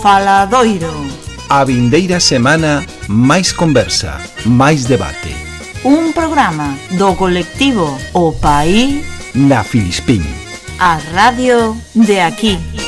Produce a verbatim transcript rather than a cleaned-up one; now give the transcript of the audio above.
Faladoiro. A vindeira semana, máis conversa, máis debate. Un programa do colectivo O País na Filispín. A radio de aquí.